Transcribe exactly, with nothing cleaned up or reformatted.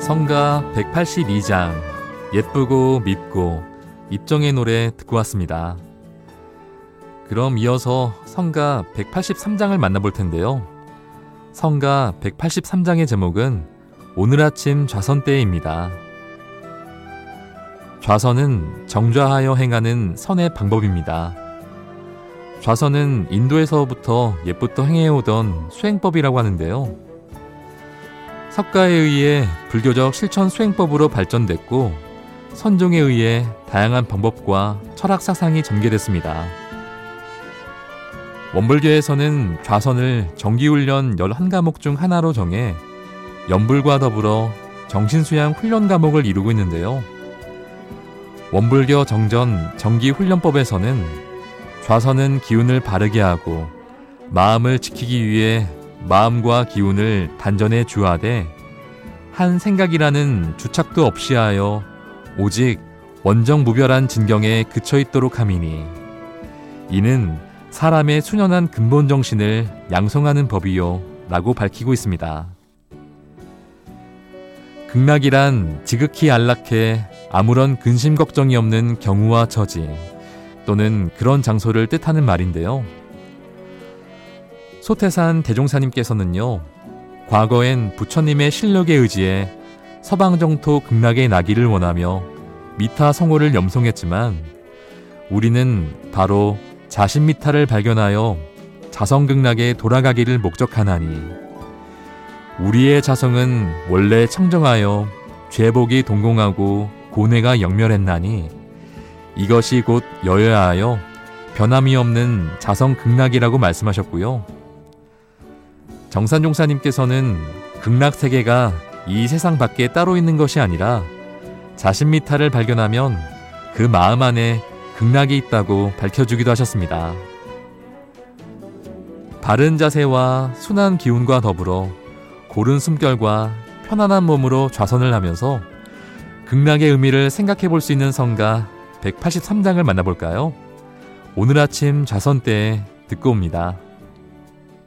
성가 백팔십이 장 예쁘고 밉고 입정의 노래 듣고 왔습니다. 그럼 이어서 성가 백팔십삼 장을 만나볼 텐데요. 성가 백팔십삼 장의 제목은 오늘 아침 좌선 때입니다. 좌선은 정좌하여 행하는 선의 방법입니다. 좌선은 인도에서부터 옛부터 행해오던 수행법이라고 하는데요. 석가에 의해 불교적 실천 수행법으로 발전됐고 선종에 의해 다양한 방법과 철학 사상이 전개됐습니다. 원불교에서는 좌선을 정기훈련 열한 과목 중 하나로 정해 연불과 더불어 정신수양 훈련 과목을 이루고 있는데요. 원불교 정전 정기훈련법에서는 좌선은 기운을 바르게 하고 마음을 지키기 위해 마음과 기운을 단전에 주하되 한 생각이라는 주착도 없이 하여 오직 원정무별한 진경에 그쳐있도록 함이니 이는 사람의 순연한 근본 정신을 양성하는 법이요 라고 밝히고 있습니다. 극락이란 지극히 안락해 아무런 근심 걱정이 없는 경우와 처지 또는 그런 장소를 뜻하는 말인데요. 소태산 대종사님께서는요, 과거엔 부처님의 실력에 의지해 서방정토 극락에 나기를 원하며 미타 성호를 염송했지만 우리는 바로 자신미타를 발견하여 자성극락에 돌아가기를 목적하나니 우리의 자성은 원래 청정하여 죄복이 동공하고 고뇌가 영멸했나니 이것이 곧 여여하여 변함이 없는 자성극락이라고 말씀하셨고요. 정산종사님께서는 극락세계가 이 세상 밖에 따로 있는 것이 아니라 자신미타를 발견하면 그 마음 안에 극락이 있다고 밝혀주기도 하셨습니다. 바른 자세와 순한 기운과 더불어 고른 숨결과 편안한 몸으로 좌선을 하면서 극락의 의미를 생각해 볼 수 있는 성가 백팔십삼 장을 만나볼까요? 오늘 아침 좌선 때 듣고 옵니다.